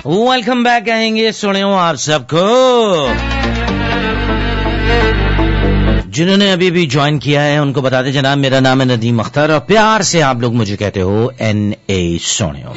Welcome back कहेंगे सुनियो आप सबको जिन्होंने अभी भी ज्वाइन किया है उनको बता दें जनाब मेरा नाम है नदीम अख्तर और प्यार से आप लोग मुझे कहते हो NA सोनियो।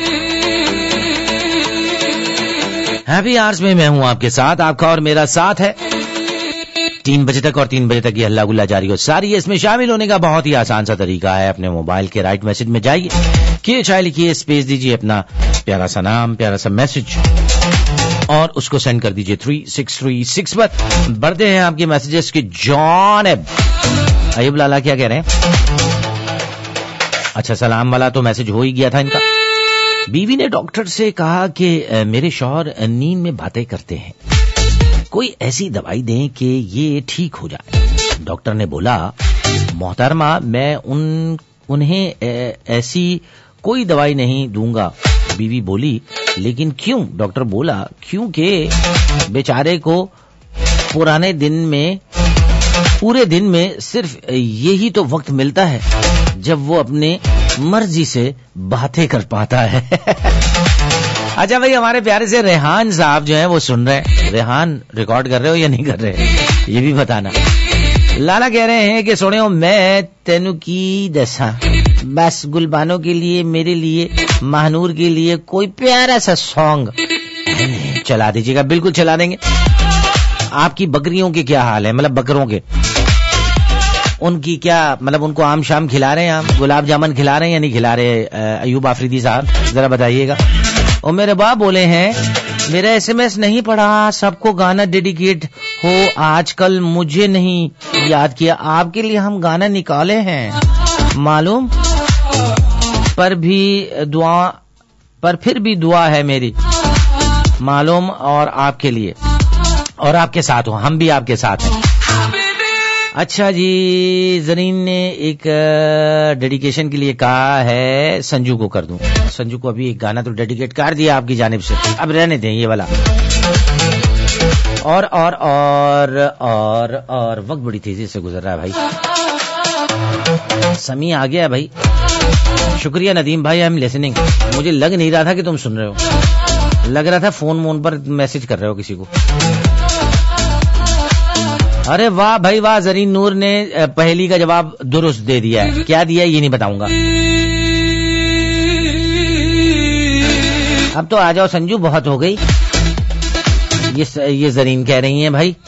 हैप्पी आवर्स में मैं हूं आपके साथ, आपका और मेरा साथ है 3 बजे तक और 3 बजे तक ये हल्ला गुल्ला जारी हो सारी है। इसमें शामिल होने का बहुत ही आसान सा तरीका है, अपने मोबाइल के राइट मैसेज में जाइए, किए चाहे लिखिए, स्पेस दीजिए अपना प्यारा सा नाम, प्यारा सा मैसेज और उसको सेंड कर दीजिए 3636 पर। बढ़ते हैं आपके मैसेजेस की जॉनब। अय्यूब लाला क्या कह रहे हैं? अच्छा, सलाम वाला तो मैसेज हो ही गया था इनका। बीवी ने डॉक्टर से कहा कि मेरे शौहर नींद में बातें करते हैं, कोई ऐसी दवाई दें कि ये ठीक हो जाए। डॉक्टर ने बोला मोहतरमा मैं उन्हें ऐसी कोई दवाई नहीं दूंगा। बीवी बोली लेकिन क्यों? डॉक्टर बोला क्योंकि बेचारे को पूरे दिन में सिर्फ यही तो वक्त मिलता है जब वो अपने मर्जी से बातें कर पाता है। अच्छा भाई, हमारे प्यारे से रेहान साहब जो हैं वो सुन रहे हैं। रेहान रिकॉर्ड कर रहे हो या नहीं कर रहे ये भी बताना। लाला कह रहे हैं कि सुनियो मैं तेनू की दसा, बस गुलबानों के लिए, मेरे लिए, महानूर के लिए कोई प्यारा सा सॉन्ग चला दीजिएगा। बिल्कुल चला देंगे। आपकी बकरियों के क्या हाल है, मतलब बकरों के, उनकी क्या, मतलब उनको आम शाम खिला रहे हैं, आप गुलाब जामुन खिला रहे हैं या नहीं खिला रहे? अयूब आफरीदी साहब जरा बताइएगा। और मेरे बाप बोले हैं मेरा SMS नहीं पढ़ा, सबको गाना डेडिकेट हो, आजकल मुझे नहीं याद किया, आपके लिए हम गाना निकाले हैं मालूम, पर फिर भी दुआ है मेरी मालूम, और आपके लिए और आपके साथ हो, हम भी आपके साथ हैं। अच्छा जी, जरीन ने एक डेडिकेशन के लिए कहा है संजू को कर दूं। संजू को अभी एक गाना तो डेडिकेट कर दिया आपकी जानिब से, अब रहने दें ये वाला। और वक्त बड़ी तेजी से गुजर रहा है भाई। समी आ गया भाई। शुक्रिया नदीम भाई, आई एम लिसनिंग। मुझे लग नहीं रहा था कि तुम सुन रहे हो, लग रहा था फोन पर मैसेज कर रहे हो किसी को। अरे वाह भाई वाह, जरीन नूर ने पहली का जवाब दुरुस्त दे दिया है। क्या दिया है ये नहीं बताऊंगा। अब तो आ जाओ संजू, बहुत हो गई। ये जरीन कह रही हैं भाई।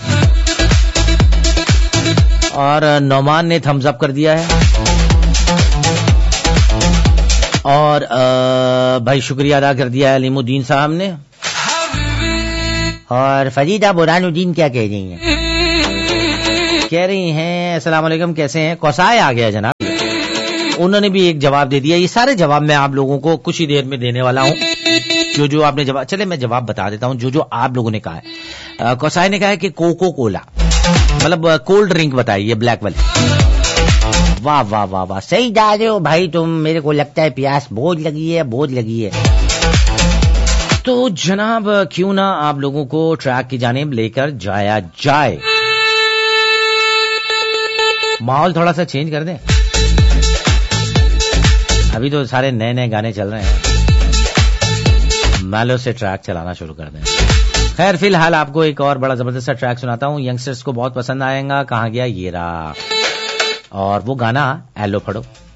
और नौमान ने थम्स अप कर दिया है। और भाई शुक्रिया अदा कर दिया है अलीमुद्दीन साहब ने। और फरीदा बुरहानुद्दीन क्या कह रही हैं? कह रही हैं अस्सलाम वालेकुम, कैसे हैं? कौसाए आ गया जनाब, उन्होंने भी एक जवाब दे दिया। ये सारे जवाब मैं आप लोगों को कुछ ही देर में देने वाला हूँ। जो आपने जवाब, चले मैं जवाब बता देता हूँ जो आप लोगों ने कहा है। कौसाए ने कहा है कि कोको कोला, मतलब कोल्ड ड्रिंक बताइए, ब्लैक वाली। वाह वाह वाह वाह, सही जा रहे हो भाई तुम। मेरे को लगता है प्यास बहुत लगी है। तो जनाब क्यों ना आप लोगों को ट्रैक की जानिब लेकर जाया जाए। माहौल थोड़ा सा चेंज कर दें, अभी तो सारे नए नए गाने चल रहे हैं। मैलो से ट्रैक चलाना शुरू कर दें। खैर फिलहाल आपको एक और बड़ा जबरदस्त सा ट्रैक सुनाता हूँ, यंगस्टर्स को बहुत पसंद आएगा। कहाँ गया ये रहा, और वो गाना एलो पढ़ो।